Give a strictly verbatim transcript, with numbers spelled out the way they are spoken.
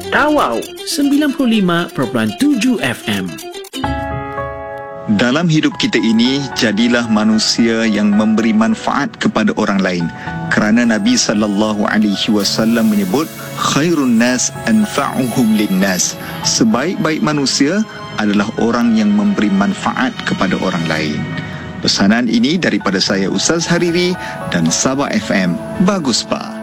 Tawau sembilan puluh lima perpuluhan tujuh F M. Dalam hidup kita ini, jadilah manusia yang memberi manfaat kepada orang lain. Kerana Nabi sallallahu alaihi wasallam menyebut, khairun nas anfa'uhum linnas. Sebaik-baik manusia adalah orang yang memberi manfaat kepada orang lain. Pesanan ini daripada saya Ustaz Hariri dan Sabah F M. Bagus, Pak.